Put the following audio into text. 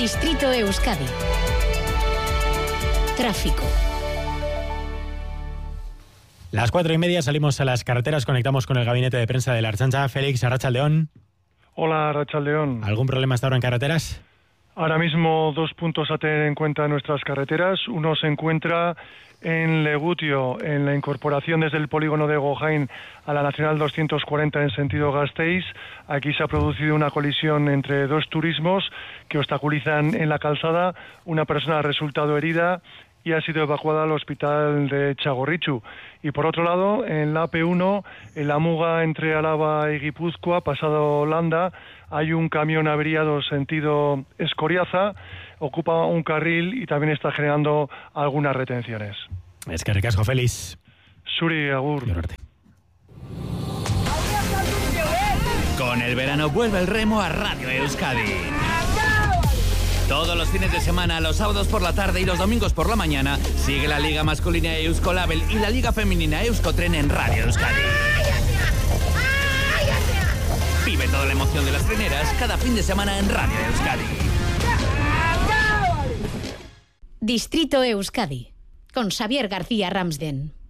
Distrito Euskadi. Tráfico. Las 4:30 salimos a las carreteras, conectamos con el gabinete de prensa de la Ertzaintza. Félix, Arratsaldeón. Hola, Arratsaldeón. ¿Algún problema hasta ahora en carreteras? Ahora mismo 2 puntos a tener en cuenta en nuestras carreteras. Uno se encuentra en Legutio, en la incorporación desde el polígono de Gojain a la Nacional 240 en sentido Gasteiz. Aquí se ha producido una colisión entre 2 turismos que obstaculizan en la calzada. Una persona ha resultado herida y ha sido evacuada al hospital de Txagorritxu. Y por otro lado, en la AP1, en la muga entre Álava y Guipúzcoa, pasado Landa, hay un camión averiado sentido Escoriaza, ocupa un carril y también está generando algunas retenciones. Es que ricasco, Félix. Suri, agur. Con el verano vuelve el remo a Radio Euskadi. Todos los fines de semana, los sábados por la tarde y los domingos por la mañana, sigue la Liga Masculina Euskolabel y la Liga Femenina Euskotren en Radio Euskadi. Vive toda la emoción de las treneras cada fin de semana en Radio Euskadi. Distrito Euskadi, con Xavier García Ramsden.